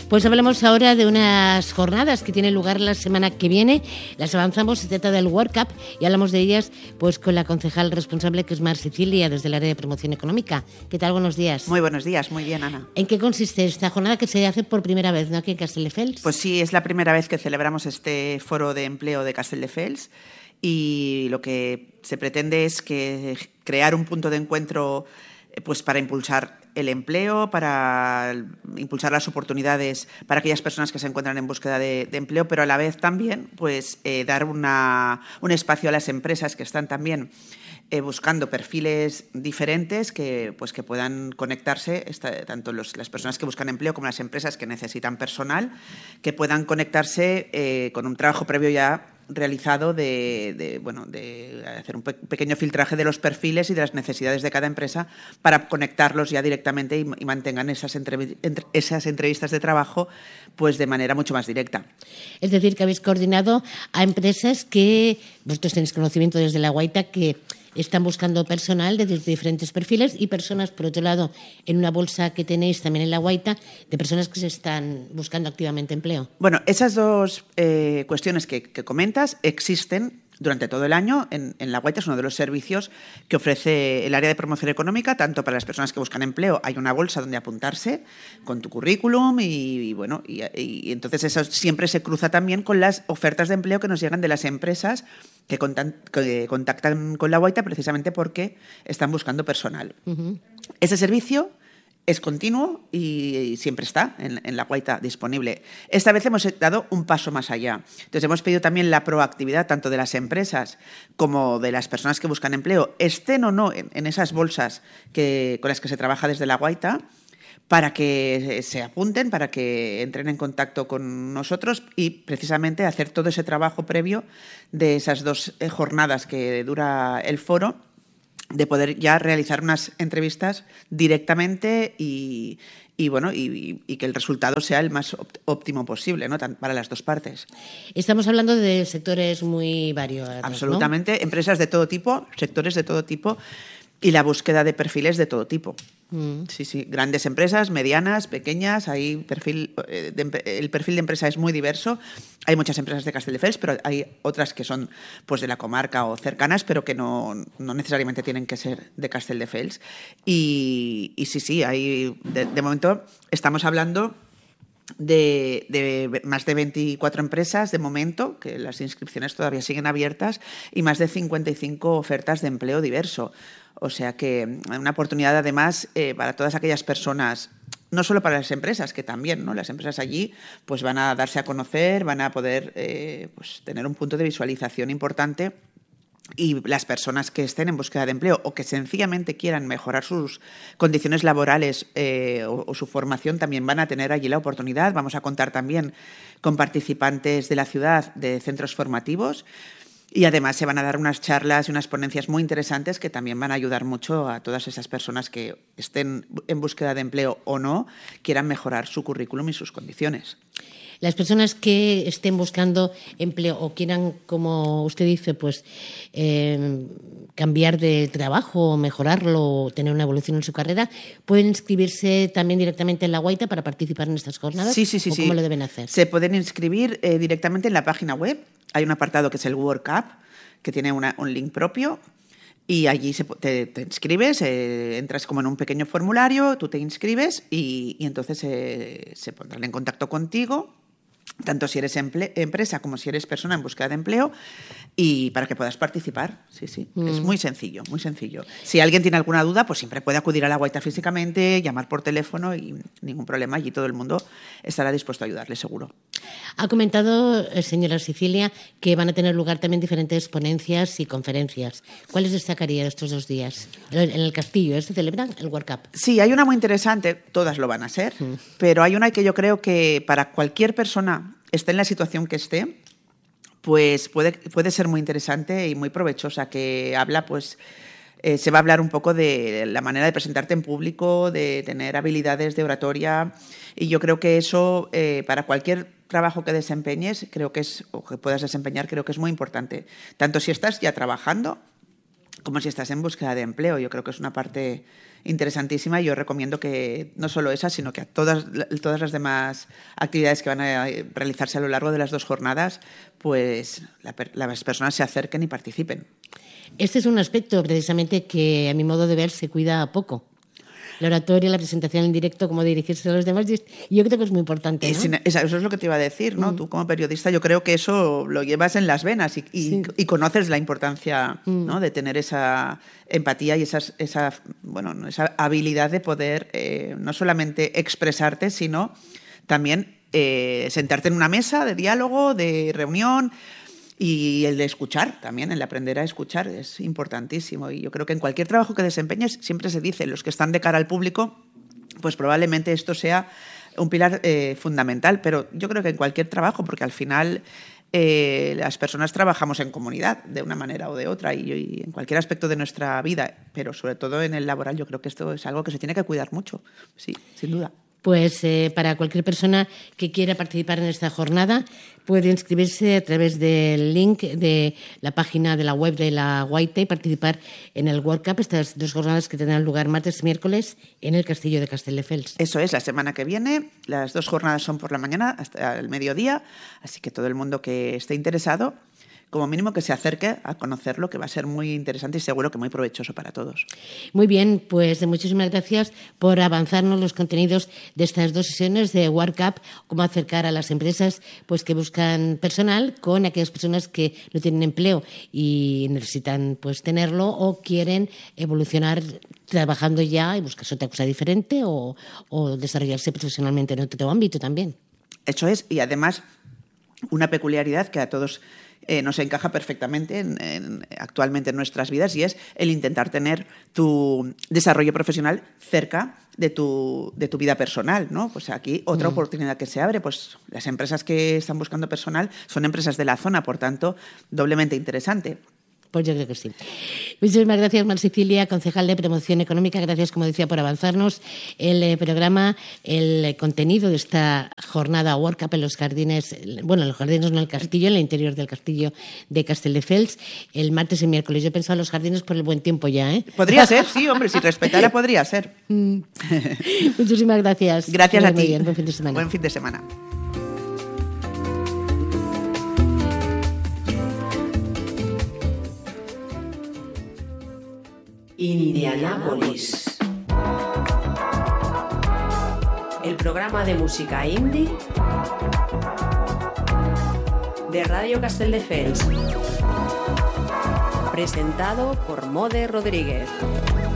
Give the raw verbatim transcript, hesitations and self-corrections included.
Pues hablamos ahora de unas jornadas que tienen lugar la semana que viene. Las avanzamos, se trata del World Cup y hablamos de ellas pues con la concejal responsable, que es Mar Sicilia, desde el área de promoción económica. ¿Qué tal? Buenos días. Muy buenos días, muy bien, Ana. ¿En qué consiste esta jornada que se hace por primera vez, ¿no?, aquí en Castelldefels? Pues sí, es la primera vez que celebramos este foro de empleo de Castelldefels y lo que se pretende es que crear un punto de encuentro pues para impulsar el empleo, para impulsar las oportunidades para aquellas personas que se encuentran en búsqueda de, de empleo, pero a la vez también pues eh, dar una, un espacio a las empresas que están también eh, buscando perfiles diferentes que, pues, que puedan conectarse, esta, tanto los, las personas que buscan empleo como las empresas que necesitan personal, que puedan conectarse eh, con un trabajo previo ya realizado de, de, bueno, de hacer un pe- pequeño filtraje de los perfiles y de las necesidades de cada empresa para conectarlos ya directamente y, y mantengan esas, entrev- entre, esas entrevistas de trabajo pues de manera mucho más directa. Es decir, que habéis coordinado a empresas que vosotros tenéis conocimiento desde la Guaita que están buscando personal de diferentes perfiles y personas, por otro lado, en una bolsa que tenéis también en la Guaita, de personas que se están buscando activamente empleo. Bueno, esas dos eh, cuestiones que, que comentas existen durante todo el año. En, en la Guaita es uno de los servicios que ofrece el área de promoción económica, tanto para las personas que buscan empleo. Hay una bolsa donde apuntarse con tu currículum y, y bueno, y, y entonces eso siempre se cruza también con las ofertas de empleo que nos llegan de las empresas que, contan, que contactan con la Guaita precisamente porque están buscando personal. Uh-huh. Ese servicio es continuo y siempre está en, en la Guaita disponible. Esta vez hemos dado un paso más allá. Entonces hemos pedido también la proactividad tanto de las empresas como de las personas que buscan empleo, estén o no en, en esas bolsas que, con las que se trabaja desde la Guaita, para que se apunten, para que entren en contacto con nosotros y precisamente hacer todo ese trabajo previo de esas dos jornadas que dura el foro, de poder ya realizar unas entrevistas directamente y, y bueno y, y que el resultado sea el más óptimo posible, ¿no?, para las dos partes. Estamos hablando de sectores muy variados. Absolutamente, ¿no? Empresas de todo tipo, sectores de todo tipo y la búsqueda de perfiles de todo tipo. Mm. Sí, sí, grandes empresas, medianas, pequeñas, hay perfil, de, el perfil de empresa es muy diverso. Hay muchas empresas de Castelldefels, pero hay otras que son pues de la comarca o cercanas, pero que no, no necesariamente tienen que ser de Castelldefels. Y, y sí, sí, hay, de, de momento estamos hablando De, de más de veinticuatro empresas de momento, que las inscripciones todavía siguen abiertas, y más de cincuenta y cinco ofertas de empleo diverso. O sea que una oportunidad además eh, para todas aquellas personas, no solo para las empresas, que también, ¿no? Las empresas allí pues van a darse a conocer, van a poder eh, pues, tener un punto de visualización importante. Y las personas que estén en búsqueda de empleo o que sencillamente quieran mejorar sus condiciones laborales eh, o, o su formación también van a tener allí la oportunidad. Vamos a contar también con participantes de la ciudad de centros formativos y además se van a dar unas charlas y unas ponencias muy interesantes que también van a ayudar mucho a todas esas personas que estén en búsqueda de empleo o no, quieran mejorar su currículum y sus condiciones. Las personas que estén buscando empleo o quieran, como usted dice, pues eh, cambiar de trabajo, mejorarlo o tener una evolución en su carrera, ¿pueden inscribirse también directamente en la Guaita para participar en estas jornadas? Sí, sí, sí. ¿O sí. cómo lo deben hacer? Se pueden inscribir eh, directamente en la página web. Hay un apartado que es el World Cup, que tiene una, un link propio. Y allí se, te, te inscribes, eh, entras como en un pequeño formulario, tú te inscribes y, y entonces eh, se pondrán en contacto contigo, tanto si eres emple- empresa como si eres persona en búsqueda de empleo, y para que puedas participar. Sí, sí, mm. Es muy sencillo, muy sencillo. Si alguien tiene alguna duda, pues siempre puede acudir a la Guaita físicamente, llamar por teléfono y ningún problema. Allí todo el mundo estará dispuesto a ayudarle, seguro. Ha comentado, señora Sicilia, que van a tener lugar también diferentes ponencias y conferencias. ¿Cuáles destacaría de estos dos días? En el Castillo, ¿eh? ¿Se celebran el World Cup? Sí, hay una muy interesante, todas lo van a ser, mm. pero hay una que yo creo que para cualquier persona, esté en la situación que esté, pues puede, puede ser muy interesante y muy provechosa, que habla, pues, eh, se va a hablar un poco de la manera de presentarte en público, de tener habilidades de oratoria, y yo creo que eso, eh, para cualquier trabajo que desempeñes, creo que es, o que puedas desempeñar, creo que es muy importante, tanto si estás ya trabajando como si estás en búsqueda de empleo. Yo creo que es una parte interesantísima y yo recomiendo que no solo esa, sino que a todas, todas las demás actividades que van a realizarse a lo largo de las dos jornadas, pues la, las personas se acerquen y participen. Este es un aspecto precisamente que a mi modo de ver se cuida poco. La oratoria, la presentación en directo, cómo dirigirse a los demás, y yo creo que es muy importante, ¿no? Eso es lo que te iba a decir, ¿no? Mm. Tú como periodista yo creo que eso lo llevas en las venas y, y, sí. y conoces la importancia, mm. ¿no? de tener esa empatía y esas, esa, bueno, esa habilidad de poder eh, no solamente expresarte, sino también eh, sentarte en una mesa de diálogo, de reunión. Y el de escuchar también, el aprender a escuchar es importantísimo. Y yo creo que en cualquier trabajo que desempeñes siempre se dice, los que están de cara al público, pues probablemente esto sea un pilar eh, fundamental. Pero yo creo que en cualquier trabajo, porque al final eh, las personas trabajamos en comunidad de una manera o de otra y, y en cualquier aspecto de nuestra vida, pero sobre todo en el laboral, yo creo que esto es algo que se tiene que cuidar mucho, sí, sin duda. Pues eh, para cualquier persona que quiera participar en esta jornada puede inscribirse a través del link de la página de la web de la Guaita y participar en el World Cup, estas dos jornadas que tendrán lugar martes y miércoles en el Castillo de Castelldefels. Eso es, la semana que viene. Las dos jornadas son por la mañana hasta el mediodía, así que todo el mundo que esté interesado, como mínimo que se acerque a conocerlo, que va a ser muy interesante y seguro que muy provechoso para todos. Muy bien, pues muchísimas gracias por avanzarnos los contenidos de estas dos sesiones de World Cup, cómo acercar a las empresas pues que buscan personal con aquellas personas que no tienen empleo y necesitan pues tenerlo o quieren evolucionar trabajando ya y buscar otra cosa diferente o, o desarrollarse profesionalmente en otro ámbito también. Eso es, y además una peculiaridad que a todos Eh, nos encaja perfectamente en, en, actualmente en nuestras vidas y es el intentar tener tu desarrollo profesional cerca de tu, de tu vida personal, ¿no? Pues aquí otra mm. oportunidad que se abre, pues las empresas que están buscando personal son empresas de la zona, por tanto, doblemente interesante. Pues yo creo que sí. Muchísimas gracias, Mar Sicilia, concejal de Promoción Económica. Gracias, como decía, por avanzarnos el eh, programa, el eh, contenido de esta jornada World Cup en los jardines, bueno, en los jardines no, en el castillo, en el interior del castillo de Castelldefels, el martes y miércoles. Yo pensaba en los jardines por el buen tiempo ya, ¿eh? Podría ser, sí, hombre, si respetara podría ser. Muchísimas gracias. Gracias a ti. Bien. Buen fin de semana. Buen fin de semana. Indianápolis. El programa de música indie de Radio Castelldefels. Presentado por Mode Rodríguez.